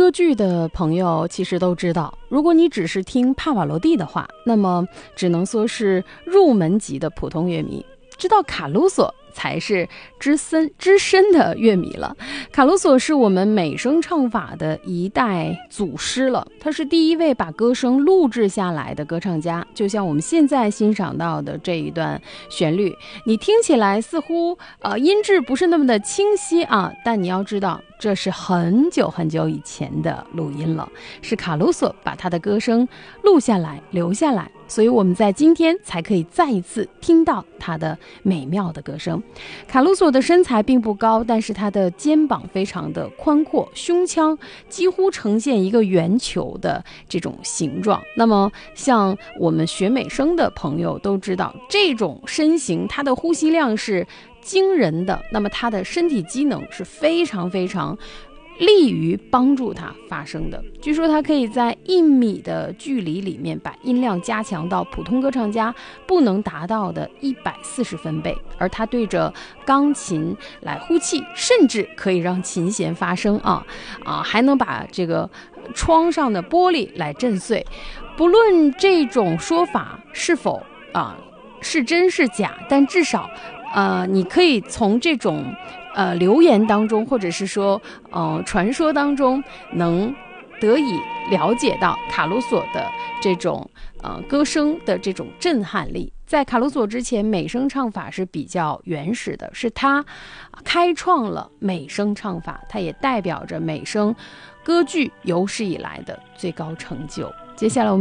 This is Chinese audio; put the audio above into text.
歌剧的朋友其实都知道，如果你只是听帕瓦罗蒂的话，那么只能说是入门级的普通乐迷，知道卡鲁索才是资深的乐迷了。卡鲁索是我们美声唱法的一代祖师了，他是第一位把歌声录制下来的歌唱家。就像我们现在欣赏到的这一段旋律，你听起来似乎音质不是那么的清晰啊，但你要知道这是很久很久以前的录音了，是卡鲁索把他的歌声录下来留下来，所以我们在今天才可以再一次听到他的美妙的歌声。卡鲁索的身材并不高，但是他的肩膀非常的宽阔，胸腔几乎呈现一个圆球的这种形状。那么像我们学美声的朋友都知道，这种身形他的呼吸量是惊人的，那么他的身体机能是非常非常利于帮助他发声的。据说他可以在1米的距离里面把音量加强到普通歌唱家不能达到的140分贝，而他对着钢琴来呼气，甚至可以让琴弦发声还能把这个窗上的玻璃来震碎。不论这种说法是否是真是假，但至少你可以从这种留言当中，或者是说传说当中，能得以了解到卡鲁索的这种歌声的这种震撼力。在卡鲁索之前，美声唱法是比较原始的，是他开创了美声唱法，它也代表着美声歌剧有史以来的最高成就。接下来我们